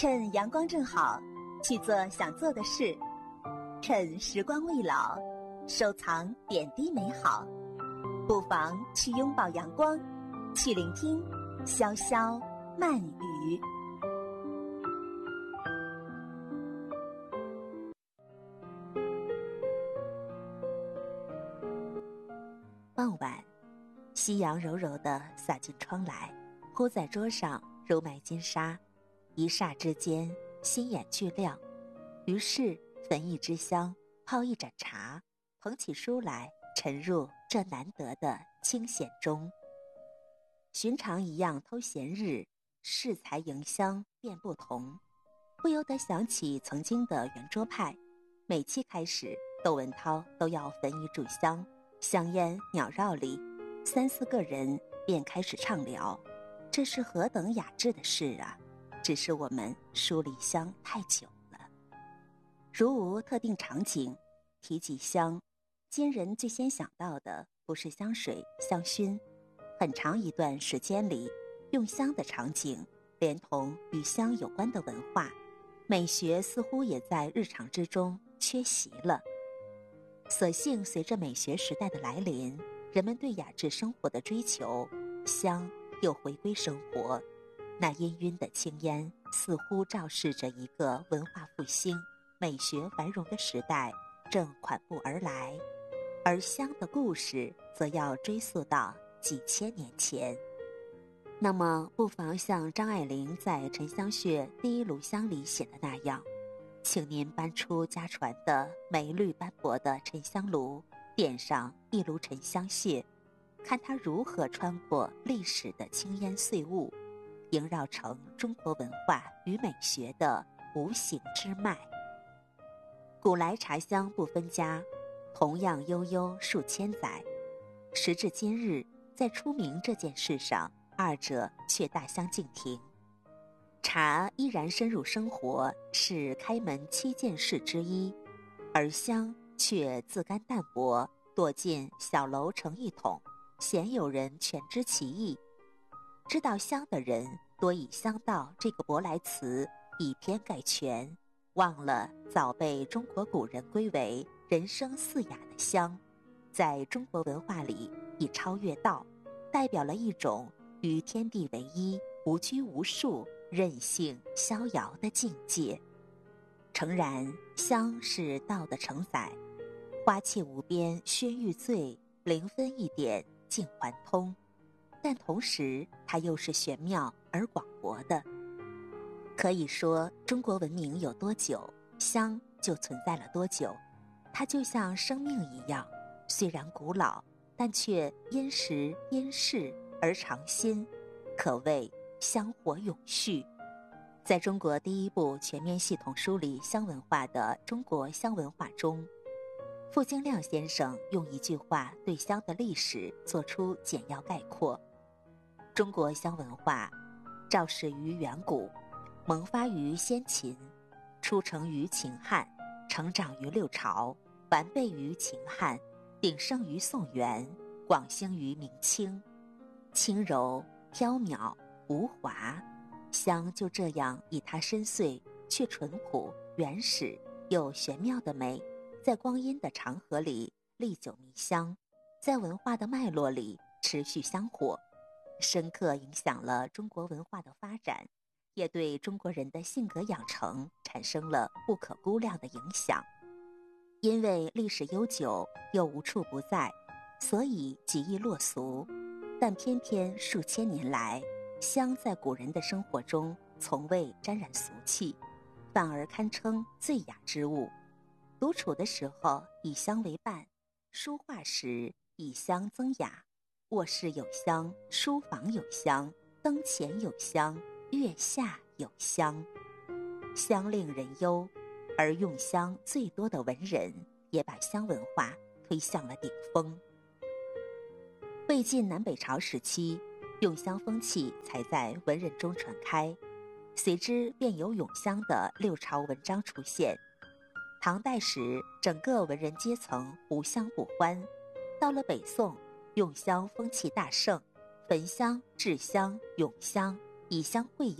趁阳光正好，去做想做的事；趁时光未老，收藏点滴美好。不妨去拥抱阳光，去聆听潇潇慢语。傍晚，夕阳柔柔地洒进窗来，铺在桌上如埋金沙，一霎之间心眼俱亮。于是焚一支香，泡一盏茶，捧起书来，沉入这难得的清闲中。寻常一样偷闲日，适才迎香便不同。不由得想起曾经的圆桌派，每期开始，窦文涛都要焚一炷香，香烟袅绕里，3-4个人便开始畅聊。这是何等雅致的事啊！只是我们疏离香太久了。如无特定场景，提及香，今人最先想到的不是香水、香薰。很长一段时间里，用香的场景，连同与香有关的文化、美学，似乎也在日常之中缺席了。所幸随着美学时代的来临，人们对雅致生活的追求，香又回归生活。那氤氲的青烟似乎昭示着一个文化复兴、美学繁荣的时代正款步而来，而香的故事则要追溯到几千年前。那么不妨像张爱玲在《沉香穴》第一炉香里写的那样，请您搬出家传的霉绿斑驳的沉香炉，点上一炉沉香屑，看它如何穿过历史的青烟碎雾，萦绕成中国文化与美学的无形之脉。古来茶香不分家，同样悠悠数千载，时至今日，在出名这件事上，二者却大相径庭。茶依然深入生活，是开门7件事之一，而香却自甘淡泊，躲进小楼成一统，鲜有人全知其意。知道香的人多以香道这个舶来词以偏概全，忘了早被中国古人归为人生4雅的香，在中国文化里已超越道，代表了一种与天地为一、无拘无束、任性逍遥的境界。诚然，香是道的承载，花气无边宣玉醉，灵分一点尽还通，但同时它又是玄妙而广博的。可以说，中国文明有多久，香就存在了多久。它就像生命一样，虽然古老，但却因时因事而长新，可谓香火永续。在中国第一部全面系统梳理香文化的《中国香文化》中，傅京亮先生用一句话对香的历史做出简要概括：中国香文化肇始于远古，萌发于先秦，出成于秦汉，成长于六朝，完备于秦汉，鼎盛于宋元，广兴于明清。轻柔缥缈无华，香就这样以它深邃却淳朴、原始又玄妙的美，在光阴的长河里历久弥香，在文化的脉络里持续香火，深刻影响了中国文化的发展，也对中国人的性格养成产生了不可估量的影响。因为历史悠久又无处不在，所以极易落俗，但偏偏数千年来，香在古人的生活中从未沾染俗气，反而堪称最雅之物。独处的时候以香为伴，书画时以香增雅，卧室有香，书房有香，灯前有香，月下有香。香令人幽，而用香最多的文人也把香文化推向了顶峰。魏晋南北朝时期，用香风气才在文人中传开，随之便有咏香的六朝文章出现。唐代时，整个文人阶层无香不欢，到了北宋，用香风气大盛，焚香、制香、咏香，以香会友，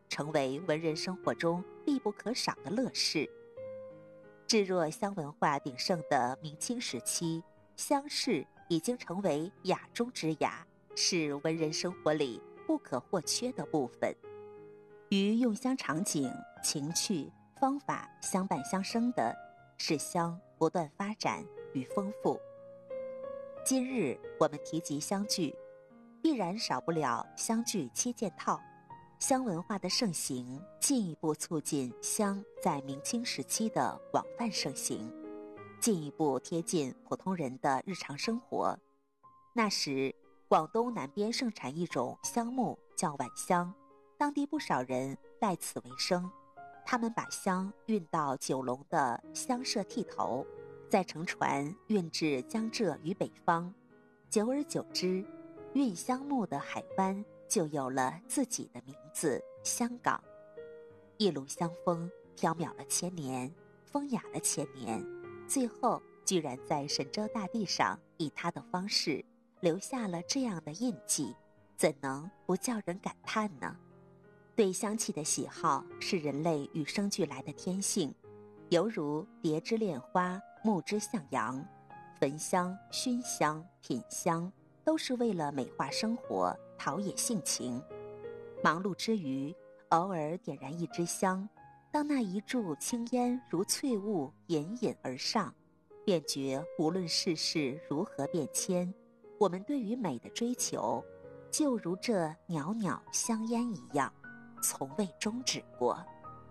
成为文人生活中必不可少的乐事。至若香文化鼎盛的明清时期，香饰已经成为雅中之雅，是文人生活里不可或缺的部分。与用香场景、情趣、方法相伴相生的，是香不断发展与丰富。今日我们提及香具，必然少不了香具7件套。香文化的盛行，进一步促进香在明清时期的广泛盛行，进一步贴近普通人的日常生活。那时，广东南边盛产一种香木叫晚香，当地不少人拜此为生。他们把香运到九龙的香社剃头，再乘船运至江浙与北方。久而久之，运香木的海湾就有了自己的名字——香港。一炉香风飘渺了千年，风雅了千年，最后居然在神州大地上以它的方式留下了这样的印记，怎能不叫人感叹呢？对香气的喜好是人类与生俱来的天性，犹如蝶之恋花，木之向阳，焚香、熏香、品香都是为了美化生活，陶冶性情。忙碌之余，偶尔点燃一支香，当那一柱青烟如翠雾隐隐而上，便觉无论世事如何变迁，我们对于美的追求，就如这袅袅香烟一样，从未终止过。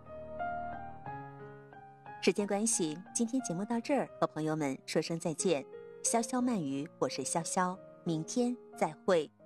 时间关系，今天节目到这儿，和朋友们说声再见。潇潇慢语，我是潇潇，明天再会。